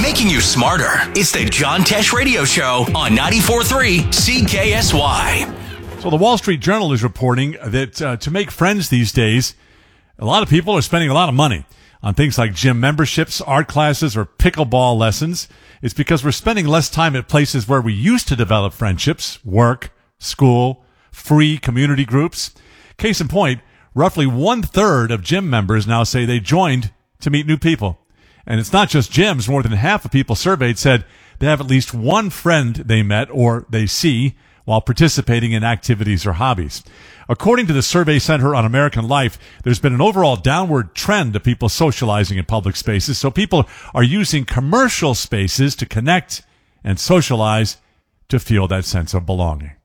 making you smarter. It's the John Tesh Radio Show on 94.3 CKSY. So the Wall Street Journal is reporting that to make friends these days, a lot of people are spending a lot of money on things like gym memberships, art classes, or pickleball lessons. It's because we're spending less time at places where we used to develop friendships, work, school, free community groups. Case in point, roughly 1/3 of gym members now say they joined to meet new people. And it's not just gyms. More than half of people surveyed said they have at least one friend they met or they see while participating in activities or hobbies. According to the Survey Center on American Life, there's been an overall downward trend of people socializing in public spaces. So people are using commercial spaces to connect and socialize to feel that sense of belonging.